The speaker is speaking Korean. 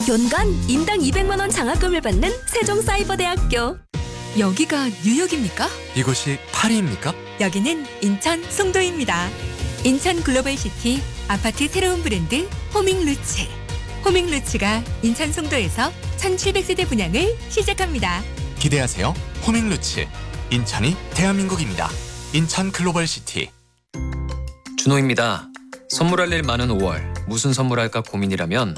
연간 인당 200만 원 장학금을 받는 세종사이버대학교. 여기가 뉴욕입니까? 이곳이 파리입니까? 여기는 인천 송도입니다. 인천 글로벌시티 아파트 새로운 브랜드 호밍루츠. 호밍루츠가 인천 송도에서 1700세대 분양을 시작합니다. 기대하세요. 호밍루츠. 인천이 대한민국입니다. 인천 글로벌시티. 준호입니다. 선물할 일 많은 5월 무슨 선물할까 고민이라면